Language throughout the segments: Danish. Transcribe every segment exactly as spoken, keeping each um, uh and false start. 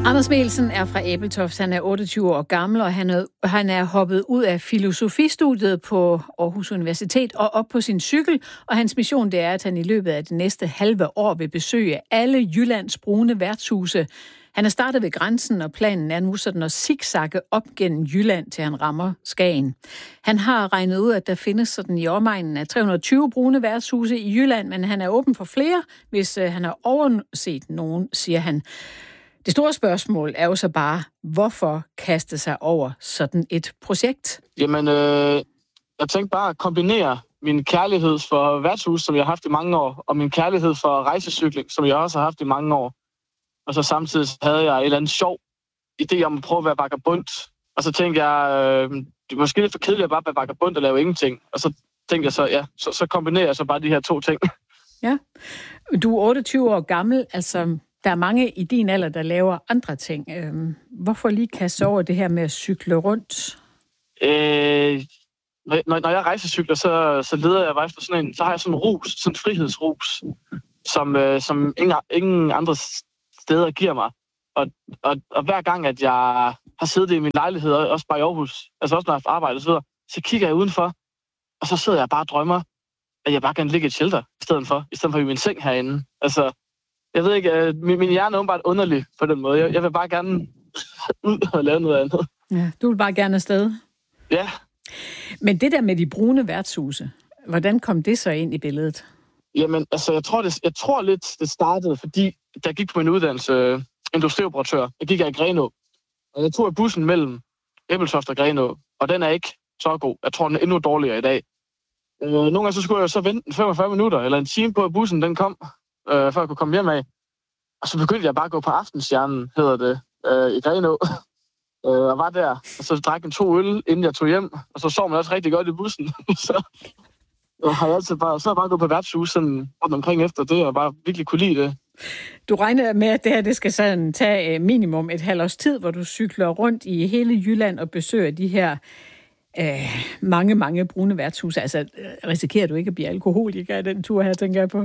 Anders Mikkelsen er fra Ebeltoft. Han er otteogtyve år gammel, og han er, han er hoppet ud af filosofistudiet på Aarhus Universitet og op på sin cykel. Og hans mission det er, at han i løbet af det næste halve år vil besøge alle Jyllands brune værtshuse. Han er startet ved grænsen, og planen er nu sådan at zigzagge op gennem Jylland, til han rammer Skagen. Han har regnet ud, at der findes sådan i omegnen af tre hundrede og tyve brune værtshuse i Jylland, men han er åben for flere, hvis han har overset nogen, siger han. Det store spørgsmål er jo så bare, hvorfor kaste sig over sådan et projekt? Jamen, øh, jeg tænkte bare at kombinere min kærlighed for værtshus, som jeg har haft i mange år, og min kærlighed for rejsecykling, som jeg også har haft i mange år. Og så samtidig havde jeg en eller anden sjov idé om at prøve at være vagabond. Og så tænkte jeg, øh, det er måske lidt for kedeligt at bare være vagabond og lave ingenting. Og så tænkte jeg så, ja, så, så kombinerer jeg så bare de her to ting. Ja. Du er otteogtyve år gammel, altså der er mange i din alder, der laver andre ting. Øh, hvorfor lige kaste over det her med at cykle rundt? Øh, når, når jeg rejsecykler, så, så leder jeg bare efter sådan en, så har jeg sådan en rus, sådan en frihedsrus, som, øh, som ingen, ingen andre steder giver mig. Og, og, og hver gang, at jeg har siddet i min lejlighed, også bare i Aarhus, altså også når jeg har arbejdet, så, så kigger jeg udenfor, og så sidder jeg bare og drømmer, at jeg bare kan ligge i et shelter i stedet for, i stedet for i min seng herinde. Altså, jeg ved ikke, min, min hjerne er åbenbart underlig på den måde. Jeg, jeg vil bare gerne ud og lave noget andet. Ja, du vil bare gerne afsted? Ja. Men det der med de brune værtshuse, hvordan kom det så ind i billedet? Jamen, altså, jeg tror, det, jeg tror lidt, det startede, fordi der gik på min uddannelse øh, industrioperatør. Jeg gik af i Grenaa, og jeg tog bussen mellem Ebeltoft og Grenaa, og den er ikke så god. Jeg tror, den er endnu dårligere i dag. Øh, nogle gange så skulle jeg så vente femogfyrre minutter, eller en time på, at bussen den kom, øh, før jeg kunne komme hjem af. Og så begyndte jeg bare at gå på Aftenstjernen, hedder det, øh, i Grenaa, øh, og var der. Og så drak en to øl, inden jeg tog hjem, og så sov man også rigtig godt i bussen. så og har jeg altid bare, så har jeg bare gået på værtshus sådan rundt omkring efter det, og bare virkelig kunne lide det. Du regner med, at det her det skal sådan tage minimum et halvt års tid, hvor du cykler rundt i hele Jylland og besøger de her øh, mange, mange brune værtshuse. Altså, risikerer du ikke at blive alkoholiker af den tur her, tænker jeg på?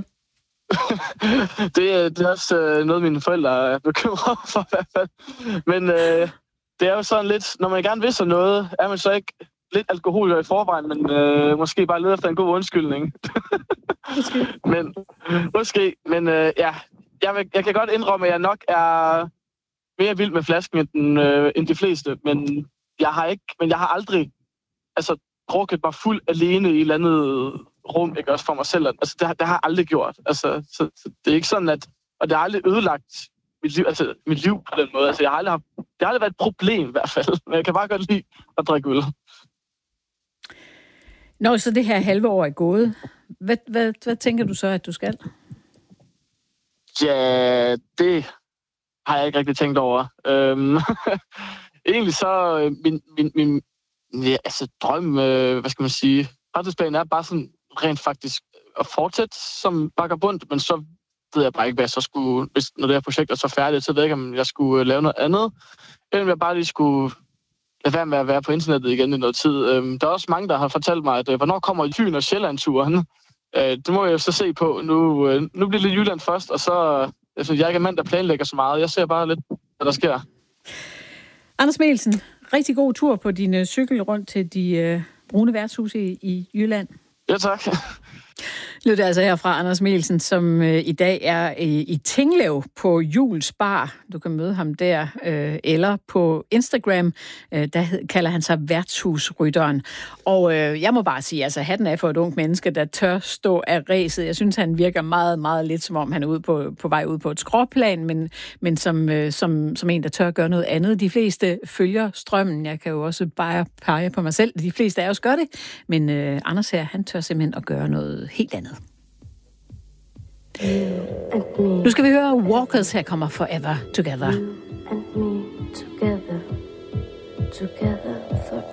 det, det er også øh, noget, mine forældre er bekymret for i hvert fald. Men øh, det er jo sådan lidt, når man gerne vil så noget, er man så ikke lidt alkoholiker i forvejen, men øh, måske bare leder efter en god undskyldning. Måske. men, måske, men øh, ja, jeg, vil, jeg kan godt indrømme, at jeg nok er mere vild med flasken end, øh, end de fleste, men jeg har ikke, men jeg har aldrig altså, drukket mig fuld alene i et eller andet rum, ikke også for mig selv. Altså, det, det har jeg aldrig gjort. Altså, så, så det er ikke sådan, at, og det har aldrig ødelagt mit liv, altså, mit liv på den måde. Altså, jeg har aldrig haft, det har aldrig været et problem i hvert fald, men jeg kan bare godt lide at drikke øl. Når så det her halve år er gået, hvad, hvad, hvad tænker du så, at du skal? Ja, det har jeg ikke rigtig tænkt over. Øhm, egentlig så, min, min, min ja, altså, drøm, øh, hvad skal man sige, rettighedsplanen er bare sådan rent faktisk at fortsætte som vagabond, men så ved jeg bare ikke, hvad jeg så skulle, hvis når det her projekt er så færdigt, så ved jeg ikke, om jeg skulle lave noget andet, eller om jeg bare lige skulle lade være med at være på internettet igen i noget tid. Øhm, der er også mange, der har fortalt mig, at øh, hvornår kommer Fyn og Sjælland-turen? Øh, det må jeg jo så se på. Nu, øh, nu bliver det Jylland først, og så altså, jeg er ikke en mand, der planlægger så meget. Jeg ser bare lidt, hvad der sker. Anders Mikkelsen, rigtig god tur på din øh, cykel rundt til de øh, brune værtshuse i, i Jylland. Ja, tak. Lød det altså her fra Anders Mikkelsen, som øh, i dag er i, i Tinglev på Jules Bar. Du kan møde ham der, øh, eller på Instagram, øh, der hed, kalder han sig værtshusrytteren. Og øh, jeg må bare sige, altså hatten er for et ungt menneske, der tør stå af ræset. Jeg synes, han virker meget, meget lidt, som om han er ude på, på vej ud på et skråplan, men, men som, øh, som, som en, der tør gøre noget andet. De fleste følger strømmen. Jeg kan jo også bare pege på mig selv. De fleste af os gør det, men øh, Anders her, han tør simpelthen at gøre noget helt andet. Nu skal vi høre Walkers. Her kommer Forever Together. You and me together, together.